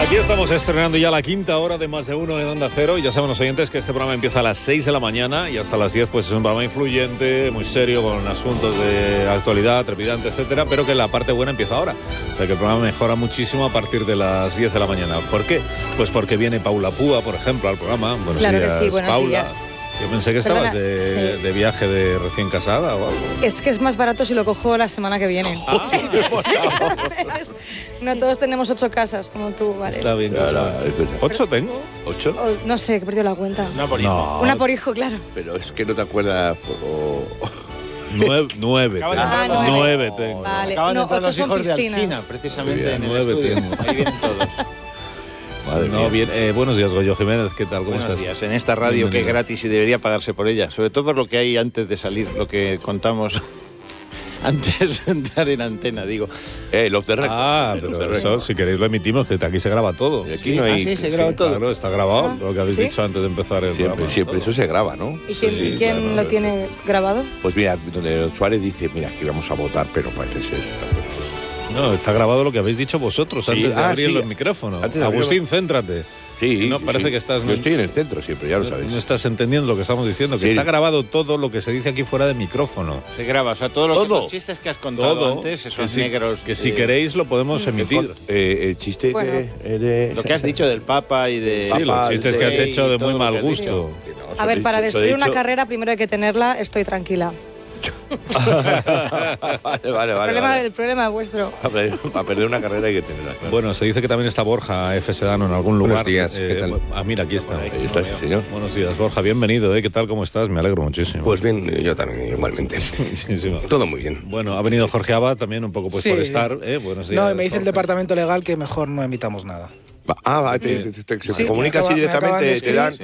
Aquí estamos estrenando ya la quinta hora de Más de Uno en Onda Cero y ya saben los oyentes que este programa empieza a las 6 de la mañana y hasta las 10 pues es un programa influyente, muy serio, con asuntos de actualidad, trepidante, etcétera, pero que la parte buena empieza ahora. O sea que el programa mejora muchísimo a partir de las 10 de la mañana. ¿Por qué? Pues porque viene Paula Púa, por ejemplo, al programa. Buenos claro días, que sí, buenos Paula. días. Yo pensé que estabas sí. de viaje de recién casada o algo. Es que es más barato si lo cojo la semana que viene. No todos tenemos 8 casas como tú, ¿vale? Está bien. Claro, ¿8 tengo? ¿8? No sé, que he perdido la cuenta. Una por hijo. No. Una por hijo, claro. Pero es que no te acuerdas. 9 tengo. Ah, 9 tengo. Vale, Acaban de no, entrar 8 los son hijos de piscinas. Alsina, precisamente Muy en bien, el 9 estudio. tengo. Ahí vienen todos. Madre no, bien. Buenos días, Goyo Jiménez. ¿Qué tal? ¿Cómo Buenos estás? días. En esta radio que es Bienvenido. gratis y debería pagarse por ella, sobre todo por lo que hay antes de salir, lo que contamos antes de entrar en antena, digo. El off the record. Ah, El off the pero record. eso, si queréis lo emitimos, que aquí se graba todo. Y aquí no hay. sí, se graba todo. Claro, está grabado, lo que habéis ¿sí? dicho antes de empezar el programa. Siempre eso se graba, ¿no? ¿Y quién, Sí, quién claro, lo tiene grabado? Pues mira, donde Suárez dice, mira, que íbamos a votar, pero parece ser. No, está grabado lo que habéis dicho vosotros Sí, antes de abrir sí. los micrófonos. Antes de abrir Agustín, los- céntrate. Sí. No, parece sí. que estás- Yo estoy en el centro siempre, ya lo sabes. No estás entendiendo lo que estamos diciendo, que Sí. está grabado todo lo que se dice aquí fuera de micrófono. Se graba, o sea, todo lo que Todo. los chistes que has contado Todo. antes, que esos si, negros. que si queréis lo podemos emitir. El chiste Bueno. de Lo que has dicho del Papa y de. Sí, los chistes que has de- hecho de y todo muy lo que mal has gusto. dicho. A ver, para destruir una carrera primero hay que tenerla, estoy tranquila. Vale. El problema es vuestro. Para perder una carrera hay que tenerla. Claro. Bueno, se dice que también está Borja F. Sedano en algún lugar. Buenos días, ¿qué tal? Mira, aquí está. Ahí está, sí, señor. Buenos días, Borja, bienvenido, ¿eh? ¿Qué tal? ¿Cómo estás? Me alegro muchísimo. Pues bien, yo también, igualmente. Sí, sí. Todo muy bien. Bueno, ha venido Jorge Abad también un poco pues Sí. por estar, ¿eh? Buenos días. No, me dice el Jorge. departamento legal que mejor no emitamos nada. Se Sí, comunica así me acaban de directamente, te escribir. dan